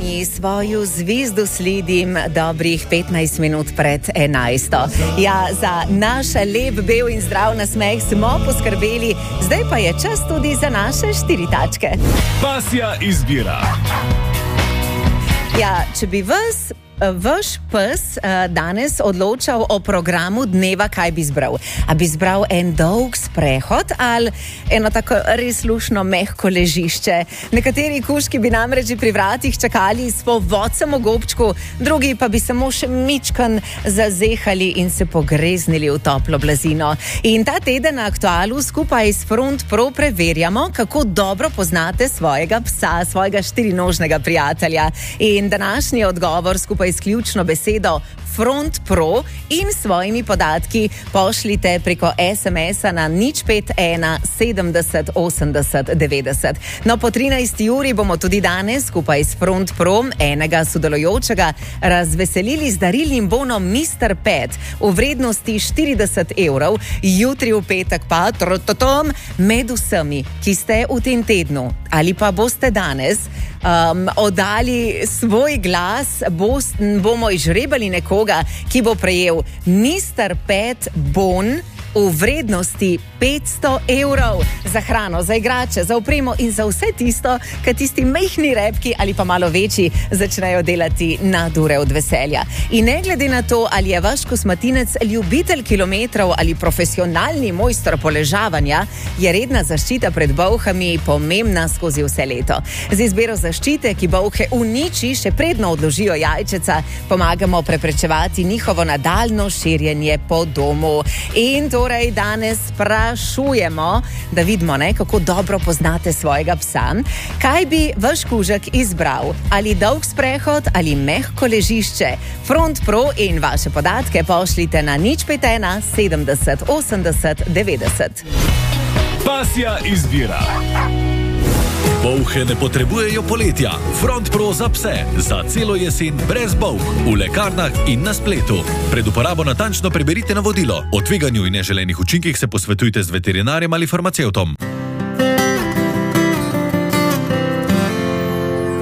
pozdravljeni, svojo zvezdo sledim dobrih 15 minut pred 11. Ja, za naš lep, bel in zdrav nasmeh smo poskrbeli, zdaj pa je čas tudi za naše 4 tačke. Pasja izbira. Ja, če bi vaš pes danes odločal o programu dneva, kaj bi izbral? A bi izbral en dolg sprehod ali eno tako res lušno, mehko ležišče? Nekateri kužki bi namreč pri vratih čakali s povodcem v gobčku, drugi pa bi samo še mičkan zazehali in se pogreznili v toplo blazino. In ta teden na Aktualu skupaj s Front Pro preverjamo, kako dobro poznate svojega psa, svojega štirinožnega prijatelja. In današnji odgovor skupaj s ključno besedo Front Pro in svojimi podatki pošljite preko SMS-a na 051 70 80 90. No, po 13. uri bomo tudi danes skupaj s Front Pro enega sodelujočega razveselili z darilnim bonom Mr. Pet v vrednosti 40 evrov, jutri v petek pa med vsemi, ki ste v tem tednu ali pa boste danes oddali svoj glas, bomo izžrebali nekoga, ki bo prejel Mr. Pet bon v vrednosti 500 evrov za hrano, za igrače, za opremo in za vse tisto, kar tisti majhni repki ali pa malo večji začnejo delati nadure od veselja. In ne glede na to, ali je vaš kosmatinec ljubitelj kilometrov ali profesionalni mojster poležavanja, je redna zaščita pred bolhami pomembna skozi vse leto. Z izbiro zaščite, ki bolhe uniči, še predno odložijo jajčeca, pomagamo preprečevati njihovo nadaljnjo širjenje po domu. In torej danes sprašujemo, da vidimo, kako dobro poznate svojega psa. Kaj bi vaš kužek izbral? Ali dolg sprehod ali mehko ležišče? Front Pro in vaše podatke pošljite na 051 70 80 90. Pasja izbira. Bolhe ne potrebujejo poletja. Front Pro za pse. Za celo jesen brez bolh. V lekarnah in na spletu. Pred uporabo natančno preberite navodilo. O tveganju in neželenih učinkih se posvetujte z veterinarjem ali farmacevtom.